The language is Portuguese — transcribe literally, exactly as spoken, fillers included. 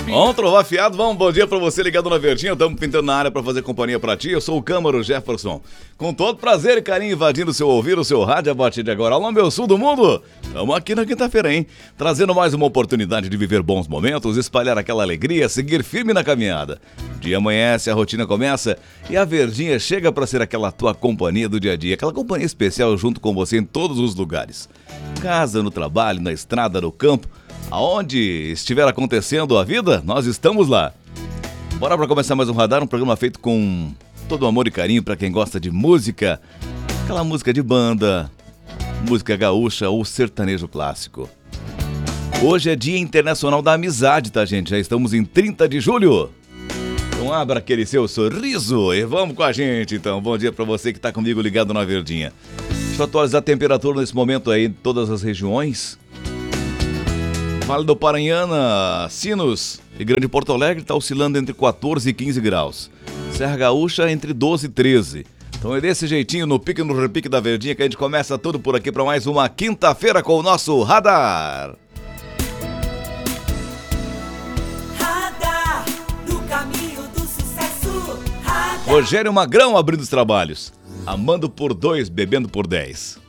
Vamos trovar fiado, vamos, bom dia pra você ligado na Verdinha, estamos pintando na área pra fazer companhia pra ti, eu sou o Câmaro Jefferson, com todo prazer e carinho invadindo o seu ouvido, o seu rádio a partir de agora. Alô, meu sul do mundo, estamos aqui na quinta-feira, hein, trazendo mais uma oportunidade de viver bons momentos, espalhar aquela alegria, seguir firme na caminhada. O dia amanhece, a rotina começa e a Verdinha chega pra ser aquela tua companhia do dia a dia, aquela companhia especial junto com você em todos os lugares. Casa, no trabalho, na estrada, no campo, aonde estiver acontecendo a vida, nós estamos lá. Bora pra começar mais um Radar, um programa feito com todo amor e carinho pra quem gosta de música, aquela música de banda, música gaúcha ou sertanejo clássico. Hoje é Dia Internacional da Amizade, tá, gente? Já estamos em trinta de julho. Então abra aquele seu sorriso e vamos com a gente, então. Bom dia pra você que tá comigo ligado na Verdinha. Deixa eu atualizar a temperatura nesse momento aí em todas as regiões. Vale do Paranhana, Sinos e Grande Porto Alegre está oscilando entre quatorze e quinze graus. Serra Gaúcha entre doze e treze. Então é desse jeitinho, no pique e no repique da Verdinha, que a gente começa tudo por aqui para mais uma quinta-feira com o nosso Radar. Radar, no caminho do sucesso. Radar. Rogério Magrão abrindo os trabalhos. Amando por dois, bebendo por dez.